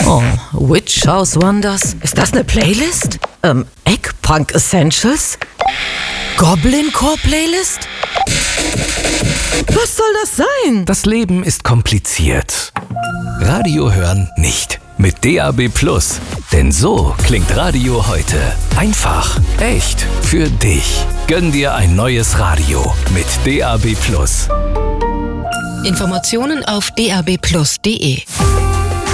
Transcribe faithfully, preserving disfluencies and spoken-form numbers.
Oh, Witch House Wonders? Ist das eine Playlist? Ähm, Eggpunk Essentials? Goblin Core Playlist? Was soll das sein? Das Leben ist kompliziert. Radio hören nicht. Mit D A B Plus. Denn so klingt Radio heute. Einfach, echt, für dich. Gönn dir ein neues Radio mit D A B Plus. Informationen auf d a b plus punkt d e.